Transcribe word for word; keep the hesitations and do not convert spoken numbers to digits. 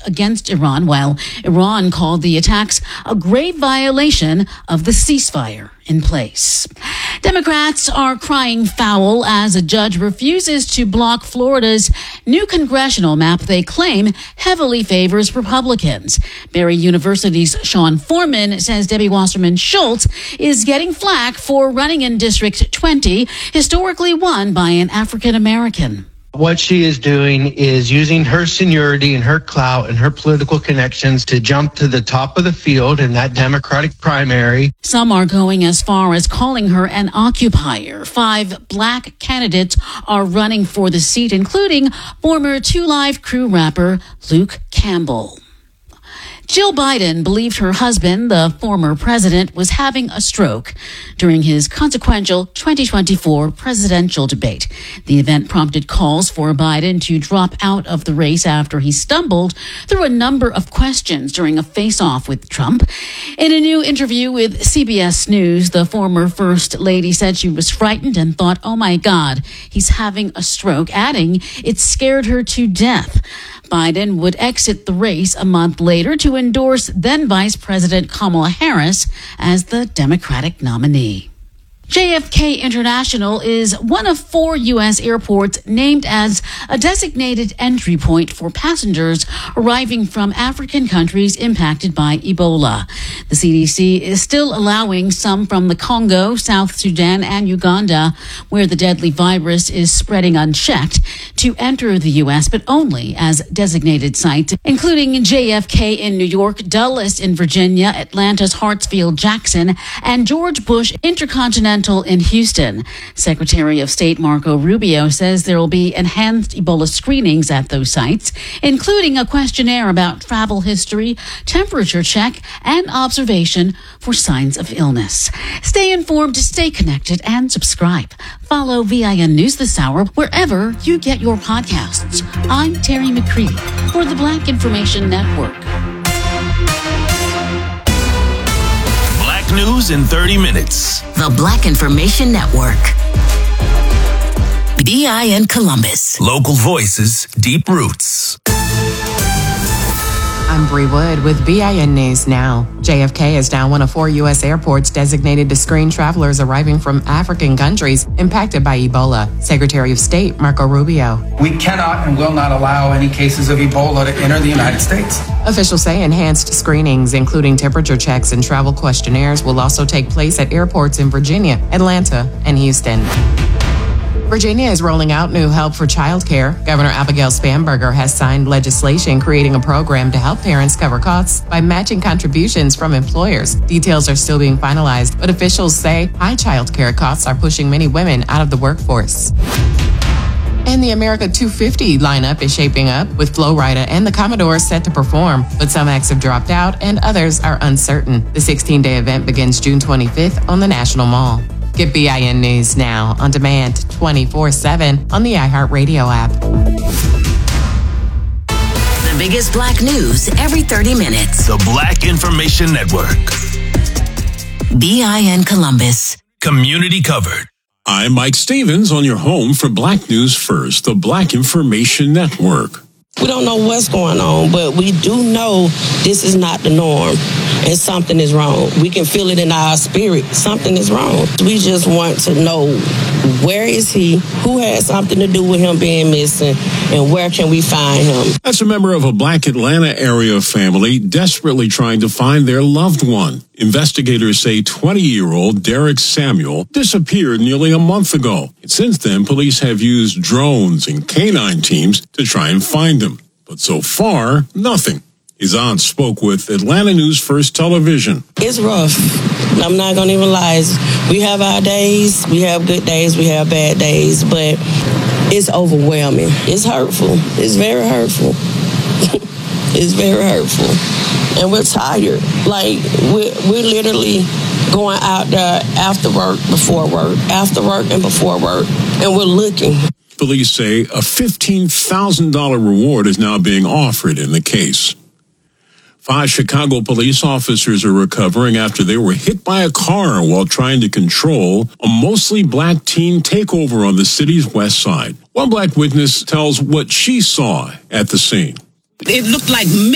against Iran, while Iran called the attacks a grave violation of the ceasefire in place. Democrats are crying foul as a judge refuses to block Florida's new congressional map they claim heavily favors Republicans. Barry University's Sean Foreman says Debbie Wasserman Schultz is getting flack for running in District twenty, historically won by an African American. What she is doing is using her seniority and her clout and her political connections to jump to the top of the field in that Democratic primary. Some are going as far as calling her an occupier. Five black candidates are running for the seat, including former Two Live Crew rapper Luke Campbell. Jill Biden believed her husband, the former president, was having a stroke during his consequential twenty twenty-four presidential debate. The event prompted calls for Biden to drop out of the race after he stumbled through a number of questions during a face-off with Trump. In a new interview with C B S News, the former First Lady said she was frightened and thought, "Oh my God, he's having a stroke," adding it scared her to death. Biden would exit the race a month later to endorse then Vice President Kamala Harris as the Democratic nominee. J F K International is one of four U S airports named as a designated entry point for passengers arriving from African countries impacted by Ebola. The C D C is still allowing some from the Congo, South Sudan, and Uganda, where the deadly virus is spreading unchecked, to enter the U S, but only as designated sites, including J F K in New York, Dulles in Virginia, Atlanta's Hartsfield-Jackson, and George Bush Intercontinental in Houston. Secretary of State Marco Rubio says there will be enhanced Ebola screenings at those sites, including a questionnaire about travel history, temperature check, and observation for signs of illness. Stay informed, stay connected, and subscribe. Follow V I N News this hour wherever you get your podcasts. I'm Terry McCready for the Black Information Network. News in thirty minutes. The Black Information Network. B I N Columbus. Local voices, deep roots. I'm Bree Wood with B I N News Now. J F K is now one of four U S airports designated to screen travelers arriving from African countries impacted by Ebola. Secretary of State Marco Rubio. We cannot and will not allow any cases of Ebola to enter the United States. Officials say enhanced screenings, including temperature checks and travel questionnaires, will also take place at airports in Virginia, Atlanta, and Houston. Virginia is rolling out new help for childcare. Governor Abigail Spanberger has signed legislation creating a program to help parents cover costs by matching contributions from employers. Details are still being finalized, but officials say high childcare costs are pushing many women out of the workforce. And the America two fifty lineup is shaping up, with Flo Rida and the Commodores set to perform, but some acts have dropped out and others are uncertain. The sixteen-day event begins June twenty-fifth on the National Mall. Get B I N News Now on demand twenty-four seven on the iHeartRadio app. The biggest black news every thirty minutes. The Black Information Network. B I N Columbus. Community covered. I'm Mike Stevens on your home for Black News First, the Black Information Network. We don't know what's going on, but we do know this is not the norm and something is wrong. We can feel it in our spirit. Something is wrong. We just want to know, where is he? Who had something to do with him being missing? And where can we find him? That's a member of a Black Atlanta area family desperately trying to find their loved one. Investigators say twenty-year-old Derek Samuel disappeared nearly a month ago. And since then, police have used drones and canine teams to try and find him. But so far, nothing. His aunt spoke with Atlanta News First Television. It's rough. I'm not going to even lie. We have our days. We have good days. We have bad days. But it's overwhelming. It's hurtful. It's very hurtful. It's very hurtful. And we're tired. Like, we're, we're literally going out there after work, before work, after work and before work. And we're looking. Police say a fifteen thousand dollars reward is now being offered in the case. Five Chicago police officers are recovering after they were hit by a car while trying to control a mostly black teen takeover on the city's west side. One black witness tells what she saw at the scene. It looked like